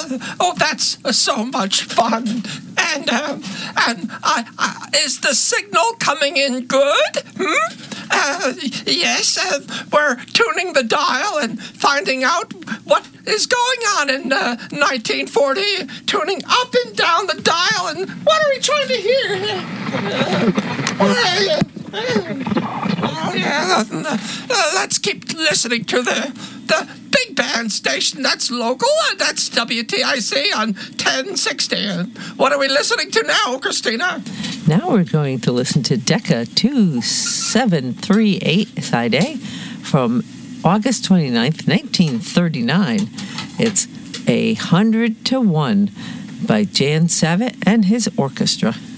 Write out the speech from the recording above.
Oh, that's so much fun. And is the signal coming in good? Yes, we're tuning the dial and finding out what is going on in 1940, tuning up and down the dial, and what are we trying to hear? Let's keep listening to the big band station. That's local. That's WTIC on 1060. What are we listening to now, Christina? Now we're going to listen to Decca 2738, side A, from August 29th, 1939. It's 100 to 1 by Jan Savitt and his orchestra.